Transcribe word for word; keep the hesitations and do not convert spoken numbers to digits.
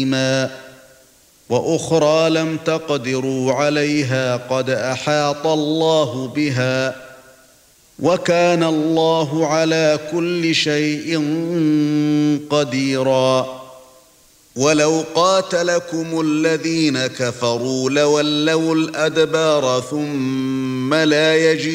وأخرى لم تقدروا عليها قد أحاط الله بها وكان الله على كل شيء قديرا. ولو قاتلكم الذين كفروا لولوا الأدبار ثم لا يجدون